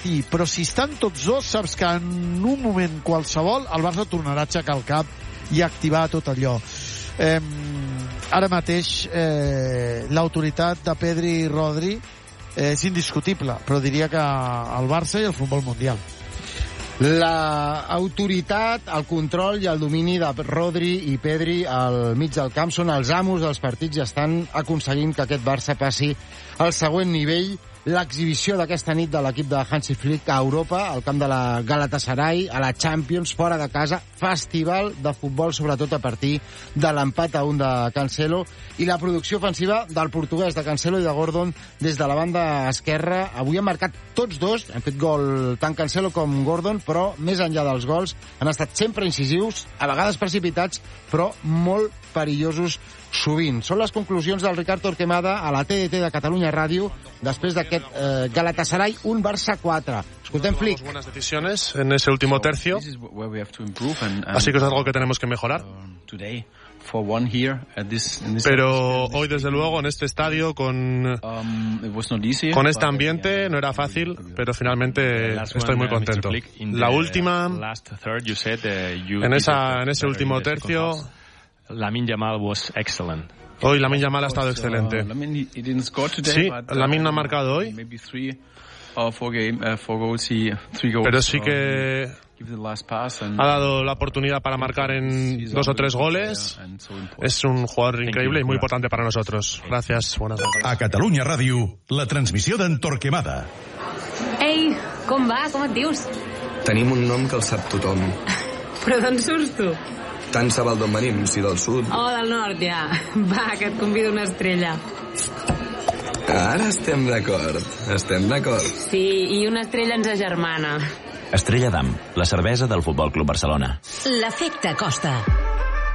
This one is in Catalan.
partir, però si estan tots dos, saps que en un moment qualsevol el Barça tornarà a aixecar el cap i activar tot allò. Ara mateix l'autoritat de Pedri i Rodri és indiscutible, però diria que el Barça i el futbol mundial. L'autoritat, el control i el domini de Rodri i Pedri al mig del camp són els amos dels partits i estan aconseguint que aquest Barça passi al següent nivell. L'exhibició d'aquesta nit de l'equip de Hansi Flick a Europa, al camp de la Galatasaray, a la Champions, fora de casa, festival de futbol, sobretot a partir de l'empat a 1 de Cancelo, i la producció ofensiva del portuguès, de Cancelo i de Gordon, des de la banda esquerra. Avui han marcat tots dos, han fet gol tant Cancelo com Gordon, però més enllà dels gols han estat sempre incisius, a vegades precipitats, però molt perillosos sovint. Són les conclusions del Ricard Torquemada a la TDT de Catalunya Ràdio després d'aquest Galatasaray 1 Barça 4. Escoltem Flick. Buenas decisiones en ese último tercio, así que es algo que tenemos que mejorar. Pero hoy, desde luego, en este estadio, con este ambiente, no era fácil, pero finalmente estoy muy contento. La última, en ese último tercio, Lamine Yamal was excellent. Hoy Lamine Yamal ha estado excelente. Sí, Lamine no ha marcado hoy, pero sí que ha dado la oportunidad para marcar en 2 o 3 goles. Es un jugador increíble y muy importante para nosotros. Gracias, buenas noches. A Catalunya Ràdio, la transmissió d'en Torquemada. Ei, com va? Com et dius? Tenim un nom que el sap tothom. Però d'on surts tu? Tant se val d'on venim, si del sud. Oh, del nord, ja. Va, que et convido una estrella. Ara estem d'acord. Sí, i una estrella ens agermana. Estrella d'Am, la cervesa del Futbol Club Barcelona. L'efecte Costa.